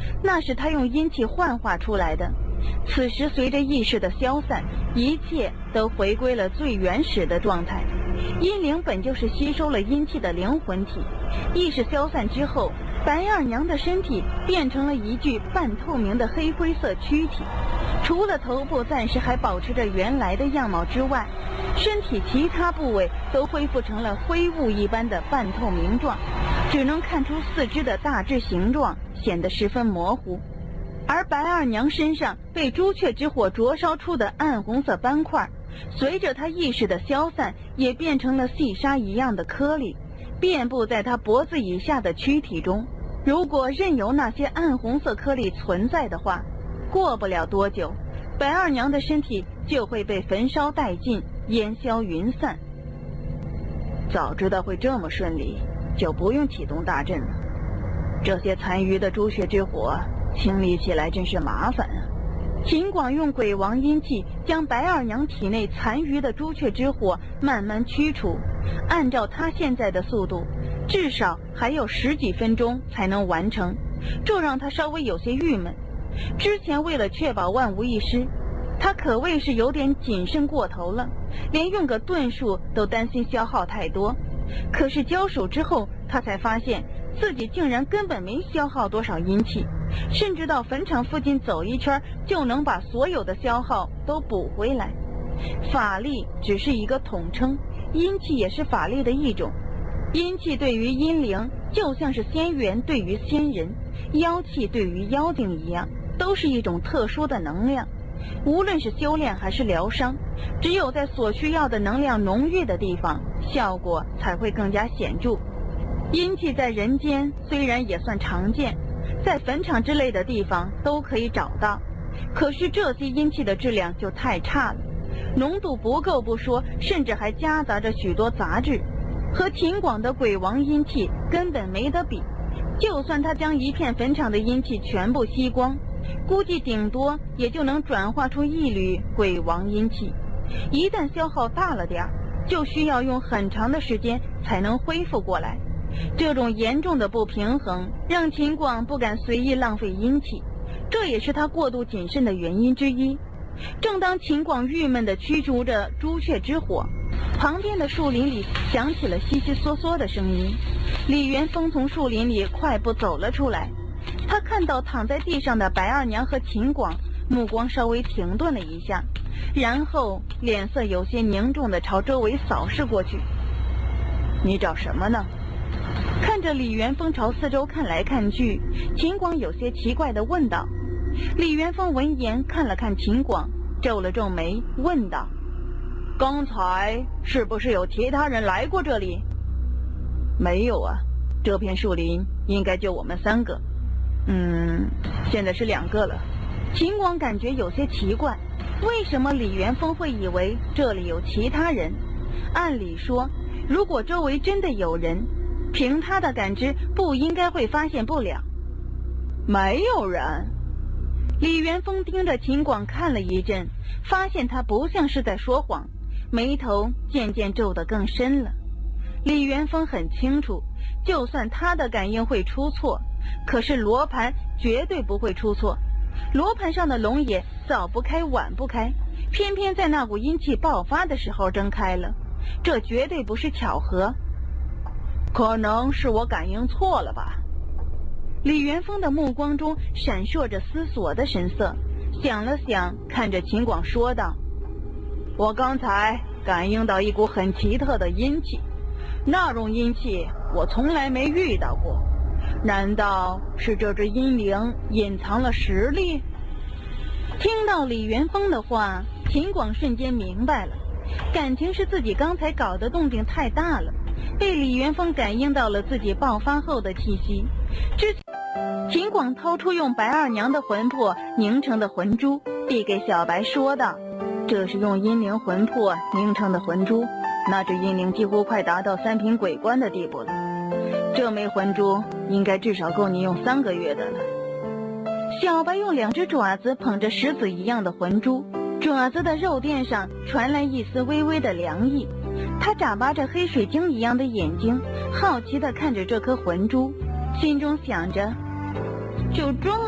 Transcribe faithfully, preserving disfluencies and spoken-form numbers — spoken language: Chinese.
那是他用阴气幻化出来的。此时随着意识的消散，一切都回归了最原始的状态。阴灵本就是吸收了阴气的灵魂体，意识消散之后，白二娘的身体变成了一具半透明的黑灰色躯体，除了头部暂时还保持着原来的样貌之外，身体其他部位都恢复成了灰雾一般的半透明状，只能看出四肢的大致形状，显得十分模糊。而白二娘身上被朱雀之火灼烧出的暗红色斑块，随着她意识的消散，也变成了细沙一样的颗粒，遍布在她脖子以下的躯体中。如果任由那些暗红色颗粒存在的话，过不了多久，白二娘的身体就会被焚烧殆尽，烟消云散。早知道会这么顺利，就不用启动大阵了。这些残余的朱雀之火清理起来真是麻烦啊！秦广用鬼王阴气将白二娘体内残余的朱雀之火慢慢驱除，按照他现在的速度，至少还有十几分钟才能完成，这让他稍微有些郁闷。之前为了确保万无一失，他可谓是有点谨慎过头了，连用个遁术都担心消耗太多。可是交手之后，他才发现自己竟然根本没消耗多少阴气，甚至到坟场附近走一圈就能把所有的消耗都补回来。法力只是一个统称，阴气也是法力的一种。阴气对于阴灵就像是仙缘对于仙人，妖气对于妖精一样，都是一种特殊的能量。无论是修炼还是疗伤，只有在所需要的能量浓郁的地方，效果才会更加显著。阴气在人间虽然也算常见，在坟场之类的地方都可以找到，可是这些阴气的质量就太差了，浓度不够不说，甚至还夹杂着许多杂质，和秦广的鬼王阴气根本没得比。就算他将一片坟场的阴气全部吸光，估计顶多也就能转化出一缕鬼王阴气，一旦消耗大了点儿，就需要用很长的时间才能恢复过来。这种严重的不平衡让秦广不敢随意浪费阴气，这也是他过度谨慎的原因之一。正当秦广郁闷地驱逐着朱雀之火，旁边的树林里响起了悉悉嗦嗦的声音。李元峰从树林里快步走了出来，他看到躺在地上的白二娘和秦广，目光稍微停顿了一下，然后脸色有些凝重地朝周围扫视过去。你找什么呢？看着李元峰朝四周看来看去，秦广有些奇怪地问道。李元峰闻言看了看秦广，皱了皱眉问道：刚才是不是有其他人来过这里？没有啊，这片树林应该就我们三个。嗯，现在是两个了。秦广感觉有些奇怪，为什么李元峰会以为这里有其他人？按理说，如果周围真的有人，凭他的感知不应该会发现不了。没有人。李元峰盯着秦广看了一阵，发现他不像是在说谎，眉头渐渐皱得更深了。李元峰很清楚，就算他的感应会出错，可是罗盘绝对不会出错。罗盘上的龙眼早不开晚不开，偏偏在那股阴气爆发的时候睁开了，这绝对不是巧合。可能是我感应错了吧。李元峰的目光中闪烁着思索的神色，想了想，看着秦广说道：我刚才感应到一股很奇特的阴气，那种阴气我从来没遇到过，难道是这只阴灵隐藏了实力？听到李元峰的话，秦广瞬间明白了，感情是自己刚才搞的动静太大了，被李元峰感应到了自己爆发后的气息。之秦广掏出用白二娘的魂魄凝成的魂珠，递给小白说道：这是用阴灵魂魄凝成的魂珠，那只阴灵几乎快达到三品鬼官的地步了，这枚魂珠应该至少够你用三个月的了。小白用两只爪子捧着石子一样的魂珠，爪子的肉垫上传来一丝微微的凉意，他眨巴着黑水晶一样的眼睛，好奇地看着这颗魂珠，心中想着，就这么